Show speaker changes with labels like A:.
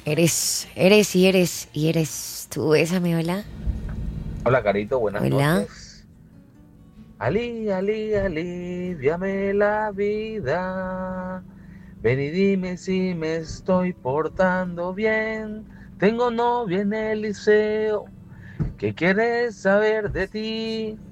A: Eres tú, esa me hola.
B: Hola, Carito, buenas
A: Hola.
B: noches. Ali, Ali, aliviame la vida. Ven y dime si me estoy portando bien. Tengo novia en el liceo. ¿Qué quieres saber de ti?